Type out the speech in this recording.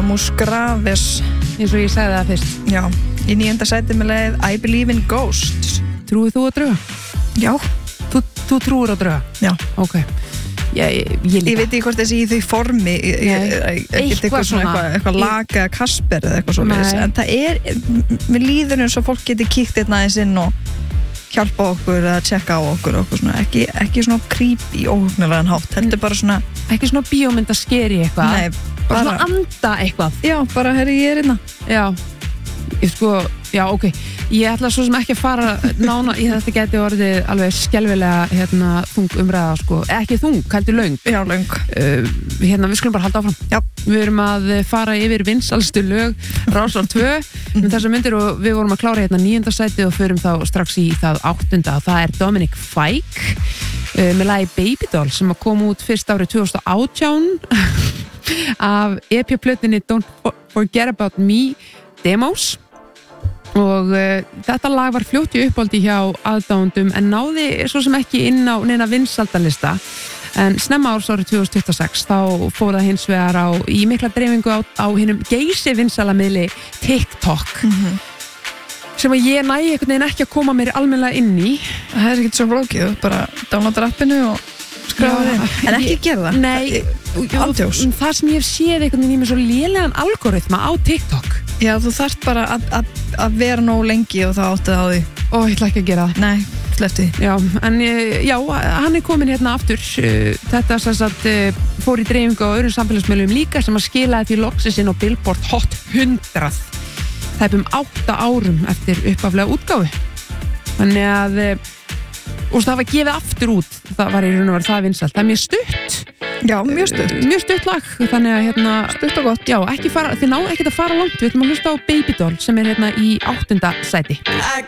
Vamos Graves eins og ég sagði það fyrst. Já, í 9. sæti með lagið I Believe in Ghosts. Trúir þú á drauga? Já. Þú trúir á drauga? Já. Ok. Ég veit ekki hvort þessi í því formi eitthvað svona eitthvað lag eða Kasper eða eitthvað svona, en það við líður eins og fólk getur kíkt hérna aðeins inn og hjálpa okkur eða tjekka á okkur og svona, ekki svona creepy óhugnarlegan hátt, heldur bara svona ekki svona bíómynda skeri eitthvað. Nei, bara svona anda eitthvað. Já, bara herri ég hérna. Já, já, ok. Ég ætla svo sem ekki að fara nána í þetta geti orðið alveg skelfilega þung umræða, sko. Ekki þung, heldur löng. Já, löng. Við skulum bara halda áfram. Já. Við erum að fara yfir vinsælstu lög Rásar 2 þessar myndir og við vorum að klára 9. sæti og förum þá strax í það 8. og það er Dominic Fike með lagi Baby Doll sem að koma út fyrst árið 2018 af EP-plötunni Don't Forget About Me Demos og þetta lag var fljótt í uppáldi hjá aðdáendum en náði svo sem ekki inn á neina vinsældalista en snemma árs árið 2026 þá fór það hins vegar í mikla dreifingu á hinum geysi vinsælamiðli TikTok sem að ég næ einhvern veginn ekki að koma mér almennilega inn í. Það er ekkert svo flókið, bara downloada appinu og skráða þig, en ekki gera það. Nei, andjós. Það sem ég hef séð einhvern veginn í mig svo lélegan algoritma á TikTok. Já, þú þarft bara að vera nóg lengi og það áttið á því. Ó, ég ætla ekki að gera það. Nei, sleppti. Já, en já, hann er komin hérna aftur. Þetta sem sagt fór í dreifingu á öðrum samfélagsmiðlum líka sem að skilaði því loksins inn á Billboard Hot 100. Það er 8 árum eftir upphaflega útgáfu. Þannig að og það var gefið aftur út, það var í raun og veru það vinsælt. Það er mjög stutt. Já, mjög stutt. Mjög stutt lag, þannig að stutt og gott. Já, þið ná ekkert að fara langt, við ætlum að hlusta á Baby Doll sem er í 8. sæti.